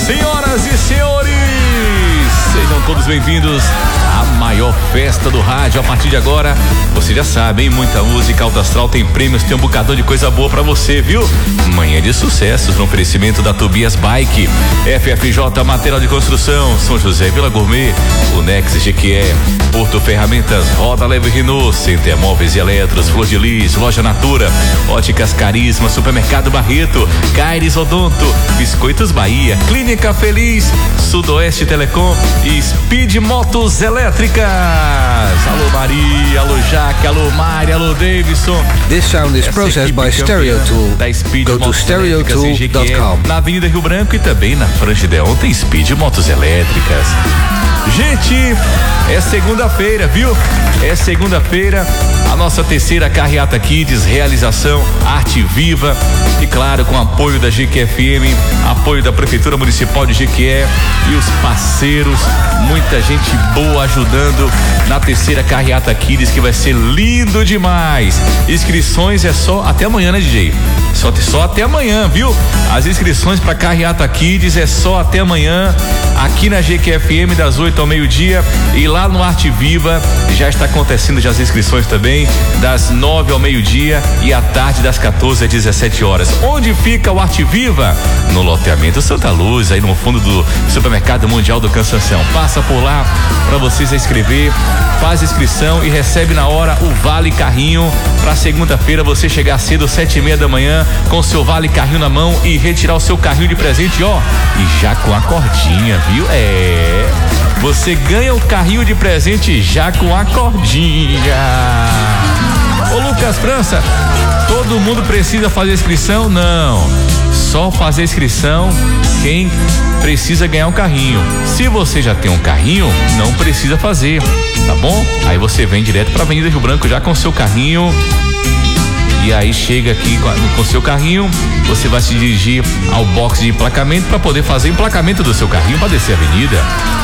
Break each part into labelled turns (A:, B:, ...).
A: Senhoras e senhores, sejam todos bem-vindos à maior festa do rádio. A partir de agora, você já sabe, hein? Muita música, Alto Astral tem prêmios, tem um bocadão de coisa boa pra você, viu? Manhã de sucessos no oferecimento da Tobias Bike, FFJ Material de Construção, São José Vila Gourmet, o Nex Jequié, Porto Ferramentas, Roda Leve Renault, Center Móveis e Eletros, Flor de Lis, Loja Natura, Óticas Carisma, Supermercado Barreto, Caires Odonto, Biscoitos Bahia, Clínica Feliz, Sudoeste Telecom e Speed Motos Elétricas. Alô Maria, alô Jaque, alô Mari, alô Davidson.
B: This sound is processed by Stereo Tool. Go to stereotool.com.
A: Na Avenida Rio Branco e também na Frangideon tem Speed Motos Elétricas. Gente, é segunda-feira, viu? É segunda-feira, a nossa terceira Carreata Kids, realização Arte Viva e claro, com apoio da GQFM, apoio da Prefeitura Municipal de Jequié e os parceiros, muita gente boa ajudando na terceira Carreata Kids, que vai ser lindo demais. Inscrições é só até amanhã, né, DJ? Só até amanhã, viu? As inscrições para Carreata Kids é só até amanhã, aqui na GQFM, das 8 ao meio-dia, e lá no Arte Viva já está acontecendo já as inscrições também, das 9 ao meio-dia e à tarde das 14 às 17 horas. Onde fica o Arte Viva? No loteamento Santa Luz, aí no fundo do Supermercado Mundial do Cansanção. Passa por lá para você se inscrever, faz inscrição e recebe na hora o Vale Carrinho para segunda-feira você chegar cedo, 7:30 da manhã, com seu Vale Carrinho na mão e retirar o seu carrinho de presente, ó, e já com a cordinha, viu? Você ganha o carrinho de presente já com a cordinha. Ô Lucas França, todo mundo precisa fazer inscrição? Não, só fazer inscrição quem precisa ganhar um carrinho. Se você já tem um carrinho, não precisa fazer, tá bom? Aí você vem direto pra Avenida Rio Branco já com seu carrinho. E aí chega aqui com seu carrinho, você vai se dirigir ao box de emplacamento para poder fazer o emplacamento do seu carrinho para descer a avenida.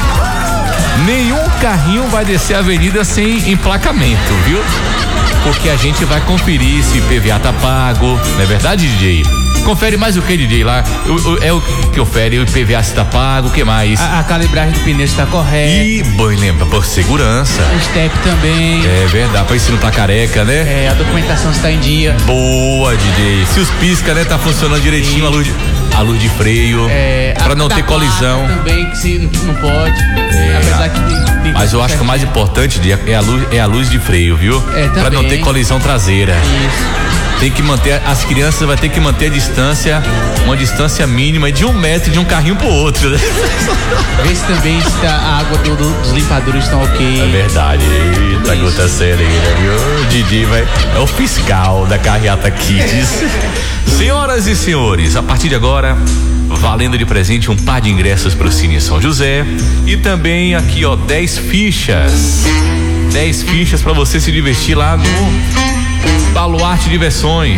A: Nenhum carrinho vai descer a avenida sem emplacamento, viu? Porque a gente vai conferir se IPVA tá pago, não é verdade, DJ? Confere mais o que, DJ, lá? É o que confere, o IPVA se tá pago, o que mais?
C: A calibragem do pneu está correta.
A: E, bom, lembra, por segurança.
C: O step também.
A: É verdade, pra isso não tá careca, né?
C: A documentação está em dia.
A: Boa, DJ. Se os pisca, né, tá funcionando direitinho, a luz de freio, pra não ter colisão.
C: Também, que se não pode. Apesar que tem
A: mas eu acho que o mais importante é a luz de freio, viu? Pra não ter colisão traseira.
C: Isso.
A: Tem que manter, as crianças vai ter que manter a distância, uma distância mínima de 1 metro de um carrinho pro outro, né?
C: Vê se também a água dos limpadores estão ok.
A: É verdade, eita gota serena, viu? O Didi é o fiscal da Carreata Kids. Senhoras e senhores, a partir de agora, valendo de presente um par de ingressos pro Cine São José e também aqui, ó, 10 fichas. 10 fichas pra você se divertir lá no Baluarte Diversões.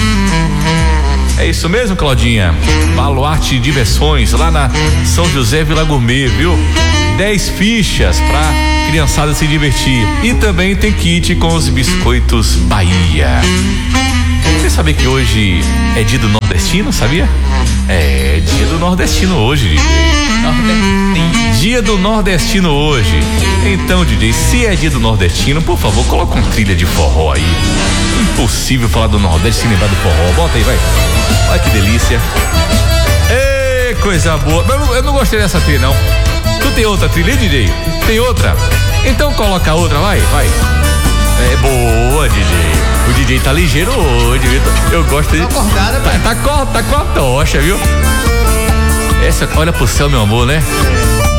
A: É isso mesmo, Claudinha? Baluarte Diversões, lá na São José Vila Gourmet, viu? 10 fichas pra criançada se divertir. E também tem kit com os biscoitos Bahia. Você sabia que hoje é dia do nordestino, sabia? É dia do nordestino hoje, DJ. Dia do nordestino hoje. Então, DJ, se é dia do nordestino, por favor, coloca uma trilha de forró aí. Impossível falar do Nordeste sem lembrar do forró. Bota aí, vai. Olha que delícia. Ê, coisa boa. Eu não gostei dessa trilha, não. Tu tem outra trilha, DJ? Tem outra? Então coloca outra, vai. É boa, DJ. O DJ tá ligeiro hoje, viu? Eu gosto de.
C: Tá acordada, velho.
A: Tá com a tocha, viu? Essa, olha pro céu, meu amor, né?